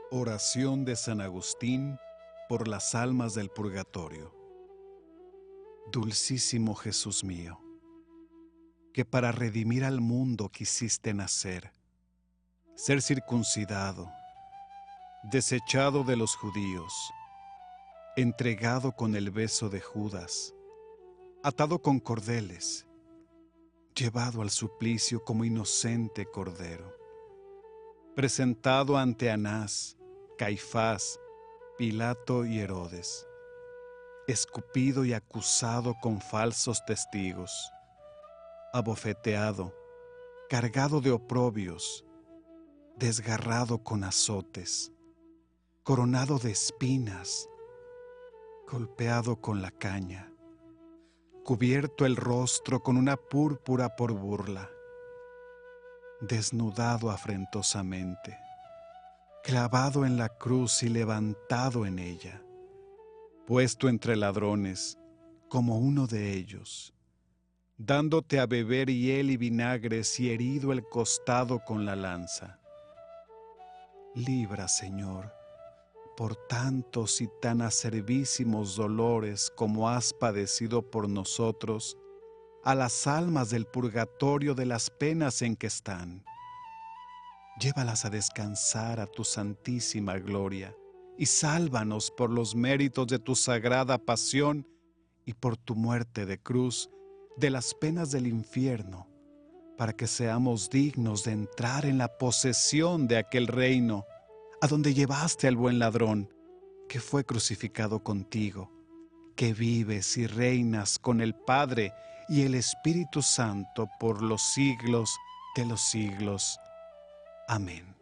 Oración de San Agustín por las almas del purgatorio. Dulcísimo Jesús mío, que para redimir al mundo quisiste nacer, ser circuncidado, desechado de los judíos, entregado con el beso de Judas, atado con cordeles, llevado al suplicio como inocente cordero, presentado ante Anás, Caifás, Pilato y Herodes, escupido y acusado con falsos testigos, abofeteado, cargado de oprobios, desgarrado con azotes, coronado de espinas, golpeado con la caña, cubierto el rostro con una púrpura por burla, desnudado afrentosamente, clavado en la cruz y levantado en ella, puesto entre ladrones, como uno de ellos, dándote a beber hiel y vinagres y herido el costado con la lanza. Libra, Señor, por tantos y tan acervísimos dolores como has padecido por nosotros, a las almas del purgatorio de las penas en que están. Llévalas a descansar a tu santísima gloria y sálvanos por los méritos de tu sagrada pasión y por tu muerte de cruz de las penas del infierno, para que seamos dignos de entrar en la posesión de aquel reino a donde llevaste al buen ladrón, que fue crucificado contigo, que vives y reinas con el Padre y el Espíritu Santo por los siglos de los siglos. Amén.